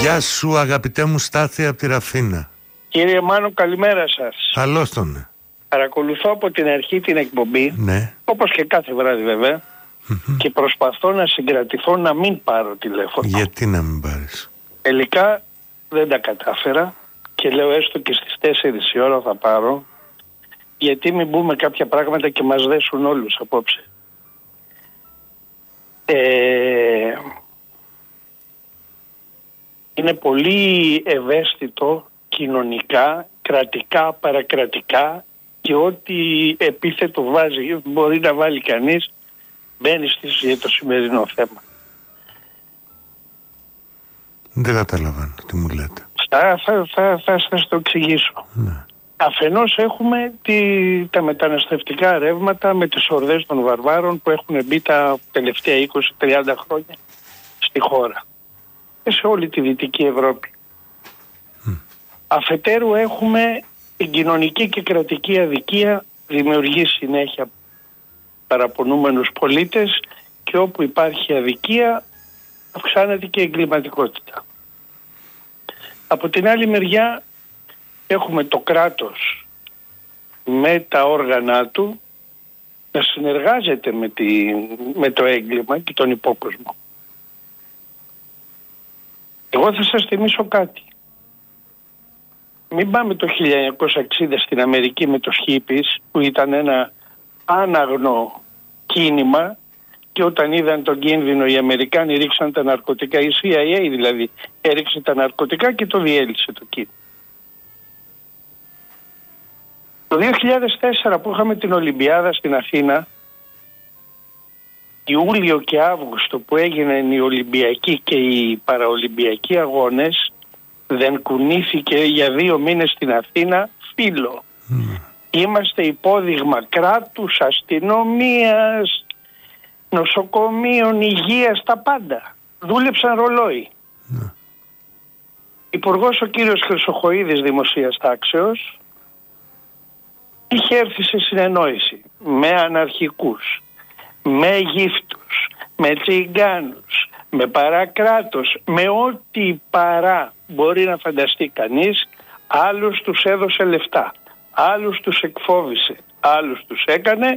Γεια σου αγαπητέ μου Στάθη από τη Ραφίνα. Κύριε Μάνο, καλημέρα σας. Καλώς τον. Παρακολουθώ από την αρχή την εκπομπή, Ναι. όπως και κάθε βράδυ βέβαια, και προσπαθώ να συγκρατηθώ να μην πάρω τηλέφωνο. Γιατί να μην πάρεις? Τελικά δεν τα κατάφερα και λέω έστω και στις 4 η ώρα θα πάρω, γιατί μην μπούμε κάποια πράγματα και μας δέσουν όλους απόψε. Είναι πολύ ευαίσθητο κοινωνικά, κρατικά, παρακρατικά και ό,τι επίθετο μπορεί να βάλει κανείς μπαίνει για το σημερινό θέμα. Δεν καταλαβαίνω τι μου λέτε. Θα σας το εξηγήσω. Ναι. Αφενός έχουμε τα μεταναστευτικά ρεύματα με τις ορδές των βαρβάρων που έχουν μπει τα τελευταία 20-30 χρόνια στη χώρα και σε όλη τη Δυτική Ευρώπη. Αφετέρου έχουμε την κοινωνική και κρατική αδικία, δημιουργεί συνέχεια παραπονούμενους πολίτες και όπου υπάρχει αδικία αυξάνεται και η εγκληματικότητα. Από την άλλη μεριά έχουμε το κράτος με τα όργανα του να συνεργάζεται με το έγκλημα και τον υπόκοσμο. Εγώ θα σας θυμίσω κάτι. Μην πάμε το 1960 στην Αμερική με τους hippies που ήταν ένα άναγνο κίνημα και όταν είδαν τον κίνδυνο οι Αμερικάνοι ρίξαν τα ναρκωτικά, η CIA δηλαδή έριξε τα ναρκωτικά και το διέλυσε το κίνημα. Το 2004 που είχαμε την Ολυμπιάδα στην Αθήνα, Ιούλιο και Αύγουστο που έγιναν οι Ολυμπιακοί και οι Παραολυμπιακοί αγώνες, δεν κουνήθηκε για 2 μήνες στην Αθήνα φύλλο. Είμαστε υπόδειγμα κράτους, αστυνομίας, νοσοκομείων, υγείας, τα πάντα. Δούλεψαν ρολόι. Υπουργός ο κύριος Χρυσοχοΐδης Δημοσίας Τάξεως είχε έρθει σε συνεννόηση με αναρχικούς, με γύφτους, με τσιγκάνους, με παρακράτος, με ό,τι παρά μπορεί να φανταστεί κανείς. Άλλους τους έδωσε λεφτά, άλλους τους εκφόβησε, άλλους τους έκανε.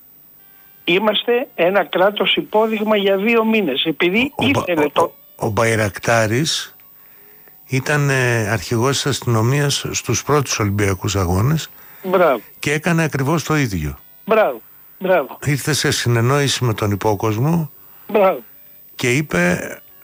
Είμαστε ένα κράτος υπόδειγμα για 2 μήνες επειδή ήθελε Ο Μπαϊρακτάρης ήταν αρχηγός της αστυνομίας στους πρώτους Ολυμπιακούς αγώνες. Μπράβο. Και έκανε ακριβώς το ίδιο. Μπράβο. Ήρθε σε συνεννόηση με τον υπόκοσμο. Μπράβο. Και είπε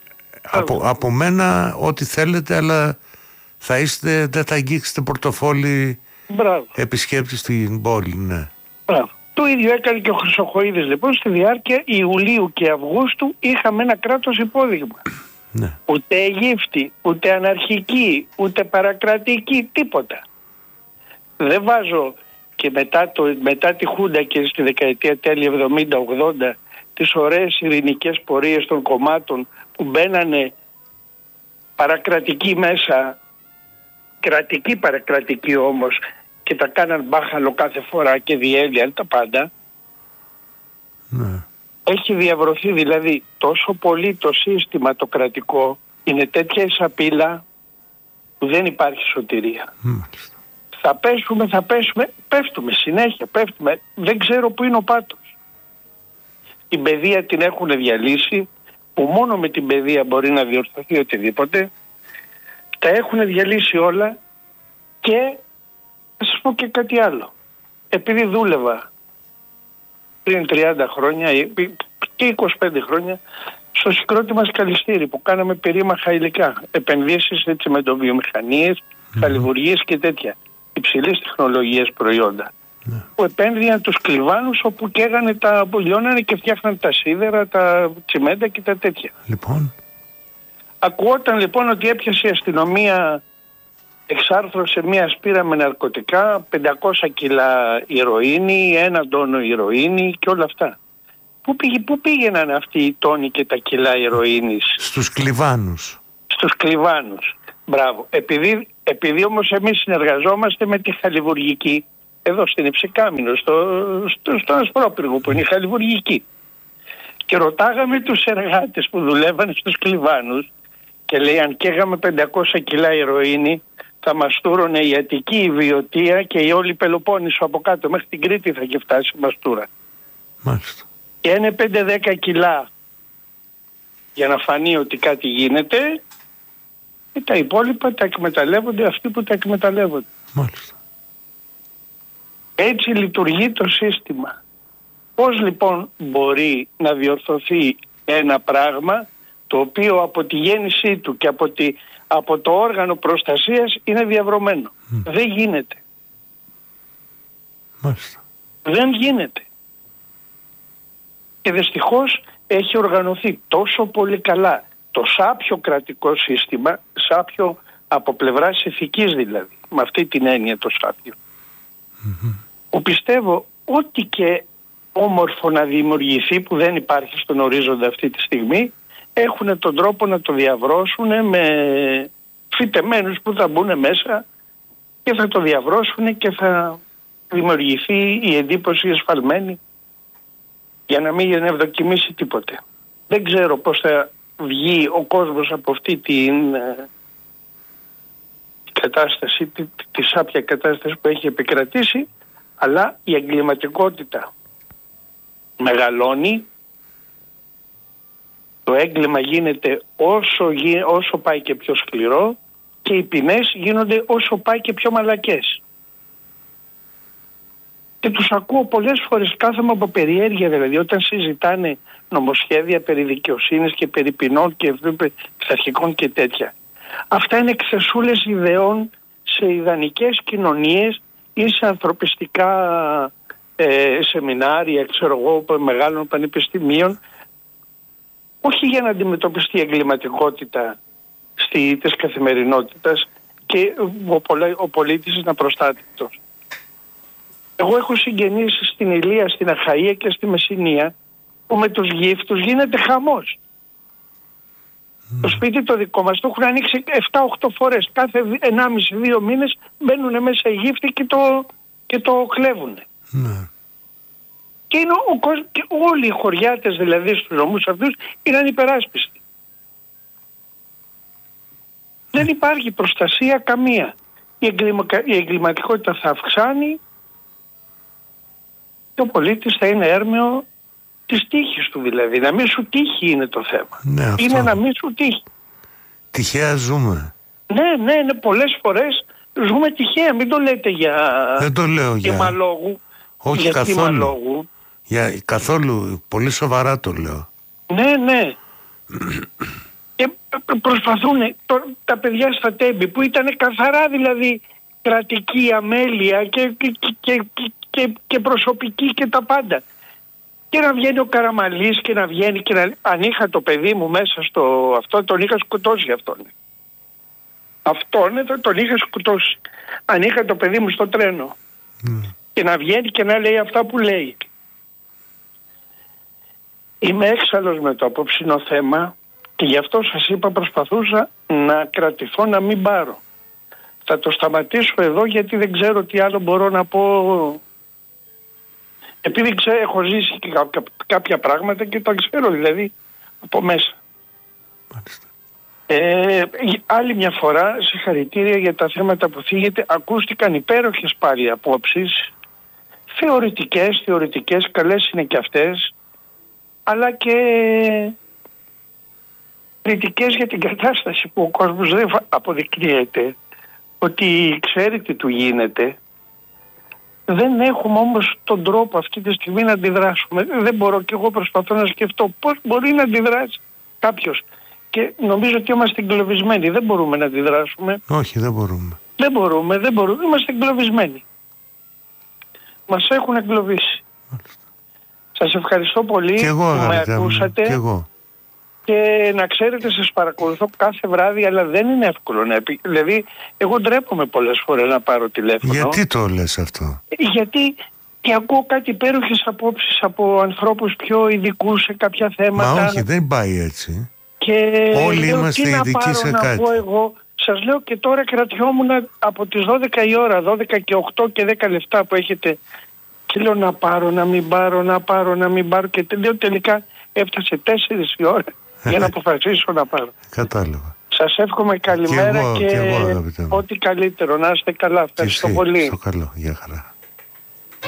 από μένα ό,τι θέλετε, αλλά δεν θα αγγίξετε πορτοφόλι επισκέπτη στην πόλη. Ναι. Μπράβο. Το ίδιο έκανε και ο Χρυσοχοΐδης λοιπόν. Στη διάρκεια Ιουλίου και Αυγούστου είχαμε ένα κράτος υπόδειγμα. Ναι. Ούτε Αιγύπτη, ούτε αναρχική, ούτε παρακρατική, τίποτα. Δεν βάζω και μετά τη Χούντα και στη δεκαετία τέλη 70-80 τις ωραίες ειρηνικές πορείες των κομμάτων που μπαίνανε παρακρατικοί μέσα, κρατική παρακρατική όμως, και τα κάναν μπάχαλο κάθε φορά και διέλυαν τα πάντα. Ναι. Έχει διαβρωθεί δηλαδή τόσο πολύ το σύστημα το κρατικό, είναι τέτοια η σαπίλα που δεν υπάρχει σωτηρία. Θα πέφτουμε συνέχεια, δεν ξέρω που είναι ο πάτος. Την παιδεία την έχουν διαλύσει, που μόνο με την παιδεία μπορεί να διορθωθεί οτιδήποτε. Τα έχουν διαλύσει όλα και θα σας πω και κάτι άλλο. Επειδή δούλευα πριν 30 χρόνια και 25 χρόνια στο συγκρότημα Σκαλιστήρη που κάναμε περίμαχα υλικά, επενδύσεις έτσι με το βιομηχανίες, χαλιβουργίες και τέτοια υψηλής τεχνολογίας προϊόντα. Που επένδυαν τους κλιβάνους όπου καίγανε λιώνανε και φτιάχναν τα σίδερα, τα τσιμέντα και τα τέτοια. Λοιπόν. Ακουόταν λοιπόν ότι έπιασε η αστυνομία, εξάρθρωσε μια σπήρα με ναρκωτικά, 500 κιλά ηρωίνη, 1 τόνο ηρωίνη και όλα αυτά. Πού πήγαιναν αυτοί οι τόνοι και τα κιλά ηρωίνης? Στους κλιβάνους. Στους κλιβάνους. Μπράβο. Επειδή όμως εμείς συνεργαζόμαστε με τη χαλιβουργική, εδώ στην Υψηκάμηνο, στο Ασπρόπυργο που είναι η χαλιβουργική. Και ρωτάγαμε τους εργάτες που δουλεύανε στους κλιβάνους και λέει αν καίγαμε 500 κιλά ηρωίνη θα μας τούρωνε η Αττική, η Βιωτία και η όλη Πελοπόννησο από κάτω. Μέχρι την Κρήτη θα έχει φτάσει η μαστούρα. Μάλιστα. Και είναι 5-10 κιλά για να φανεί ότι κάτι γίνεται και τα υπόλοιπα τα εκμεταλλεύονται αυτοί που τα εκμεταλλεύονται. Μάλιστα. Έτσι λειτουργεί το σύστημα. Πώς λοιπόν μπορεί να διορθωθεί ένα πράγμα το οποίο από τη γέννησή του και από το όργανο προστασίας είναι διαβρωμένο. Δεν γίνεται. Μάλιστα. Δεν γίνεται. Και δυστυχώς έχει οργανωθεί τόσο πολύ καλά το σάπιο κρατικό σύστημα, σάπιο από πλευράς ηθικής δηλαδή, με αυτή την έννοια το σάπιο, που πιστεύω ό,τι και όμορφο να δημιουργηθεί που δεν υπάρχει στον ορίζοντα αυτή τη στιγμή, έχουν τον τρόπο να το διαβρώσουν με φυτεμένους που θα μπουν μέσα και θα το διαβρώσουν και θα δημιουργηθεί η εντύπωση εσφαλμένη για να μην ευδοκιμήσει τίποτε. Δεν ξέρω πώς θα βγει ο κόσμος από αυτή την κατάσταση, τη σάπια κατάσταση που έχει επικρατήσει, αλλά η εγκληματικότητα μεγαλώνει, το έγκλημα γίνεται όσο πάει και πιο σκληρό και οι ποινές γίνονται όσο πάει και πιο μαλακές. Και τους ακούω πολλές φορές, κάθομαι από περιέργεια δηλαδή, όταν συζητάνε νομοσχέδια περί δικαιοσύνης και περί ποινών και πειθαρχικών και τέτοια. Αυτά είναι ξεσούλες ιδεών σε ιδανικές κοινωνίες ή σε ανθρωπιστικά σεμινάρια, ξέρω εγώ, μεγάλων πανεπιστημίων, όχι για να αντιμετωπιστεί η εγκληματικότητα της καθημερινότητας και ο πολίτης είναι απροστάτευτος. Εγώ έχω συγγενείς στην Ηλία, στην Αχαΐα και στη Μεσσηνία που με τους γύφτους γίνεται χαμός. Το σπίτι το δικό μας το έχουν ανοίξει 7-8 φορές. Κάθε 1,5-2 μήνες μπαίνουν μέσα οι γύφτοι και το κλέβουν. Και, και όλοι οι χωριάτες δηλαδή στους νομούς αυτούς είναι ανυπεράσπιστοι. Δεν υπάρχει προστασία καμία. Η εγκληματικότητα θα αυξάνει και ο πολίτης θα είναι έρμεο της τύχης του δηλαδή. Να μην σου τύχει είναι το θέμα. Ναι, είναι να μην σου τύχει. Τυχαία ζούμε. Ναι, πολλές φορές ζούμε τυχαία. Μην το λέτε Δεν το λέω για μαλόγου. Όχι για καθόλου. Καθόλου. Πολύ σοβαρά το λέω. Ναι. Και προσπαθούν τα παιδιά στα Τέμπη που ήταν καθαρά δηλαδή κρατική αμέλεια και προσωπική και τα πάντα. Και να βγαίνει ο Καραμαλής και να βγαίνει και να... Αν είχα το παιδί μου μέσα στο αυτό, τον είχα σκοτώσει αυτόν. Τον είχα σκοτώσει. Αν είχα το παιδί μου στο τρένο. Και να βγαίνει και να λέει αυτά που λέει. Είμαι έξαλλος με το απόψινο θέμα και γι' αυτό σας είπα προσπαθούσα να κρατηθώ να μην πάρω. Θα το σταματήσω εδώ γιατί δεν ξέρω τι άλλο μπορώ να πω. Επειδή έχω ζήσει και κάποια πράγματα και τα ξέρω δηλαδή από μέσα. Άλλη μια φορά συγχαρητήρια για τα θέματα που θίγεται. Ακούστηκαν υπέροχες πάλι απόψεις, θεωρητικές, καλές είναι και αυτές, αλλά και κριτικές για την κατάσταση που ο κόσμος δεν αποδεικνύεται ότι ξέρει τι του γίνεται. Δεν έχουμε όμως τον τρόπο αυτή τη στιγμή να αντιδράσουμε. Δεν μπορώ και εγώ προσπαθώ να σκεφτώ πώς μπορεί να αντιδράσει κάποιος. Και νομίζω ότι είμαστε εγκλωβισμένοι. Δεν μπορούμε να αντιδράσουμε. Όχι, δεν μπορούμε. Δεν μπορούμε. Είμαστε εγκλωβισμένοι. Μας έχουν εγκλωβίσει. Σας ευχαριστώ πολύ και εγώ, που με ακούσατε. Και εγώ. Και να ξέρετε, σας παρακολουθώ κάθε βράδυ, αλλά δεν είναι εύκολο να δηλαδή, εγώ ντρέπομαι πολλές φορές να πάρω τηλέφωνο. Γιατί το λες αυτό? Γιατί και ακούω κάτι υπέροχες απόψεις από ανθρώπους πιο ειδικούς σε κάποια θέματα. Μα όχι, δεν πάει έτσι. Και όλοι είμαστε ειδικοί σε κάτι. Να πω εγώ, σας λέω και τώρα κρατιόμουν από τις 12 η ώρα, 12 και 8 και 10 λεπτά που έχετε. Και λέω να πάρω, να μην πάρω και τελικά έφτασε 4 η ώρα για να αποφασίσω να πάρω. Κατάλαβα. Σας εύχομαι καλημέρα και εγώ, αγαπητέ μου. ό,τι καλύτερο. Να είστε καλά. Ευχαριστώ πολύ. Στο καλό. Γεια χαρά.